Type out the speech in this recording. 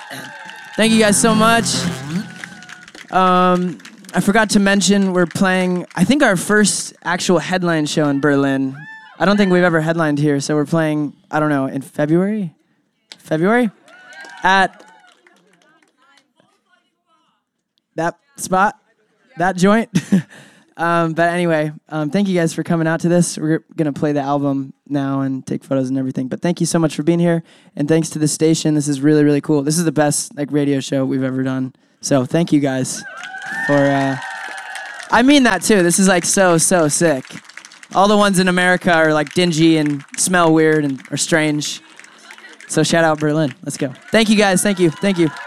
Thank you guys so much. I forgot to mention we're playing, I think, our first actual headline show in Berlin. I don't think we've ever headlined here, so we're playing, I don't know, in February? At that spot, that joint. But anyway, thank you guys for coming out to this. We're going to play the album now and take photos and everything. But thank you so much for being here. And thanks to the station. This is really, really cool. This is the best radio show we've ever done. So thank you guys for... I mean that too. This is so sick. All the ones in America are dingy and smell weird and are strange. So shout out Berlin. Let's go. Thank you guys. Thank you.